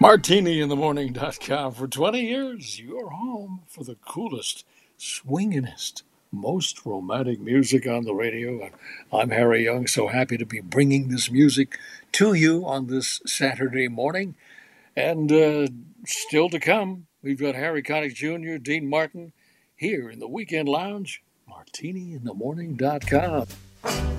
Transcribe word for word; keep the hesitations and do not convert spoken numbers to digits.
martini in the morning dot com. For twenty years, your home for the coolest, swingingest, most romantic music on the radio. And I'm Harry Young, so happy to be bringing this music to you on this Saturday morning. And uh, still to come, we've got Harry Connick Junior, Dean Martin, here in the Weekend Lounge, martini in the morning dot com.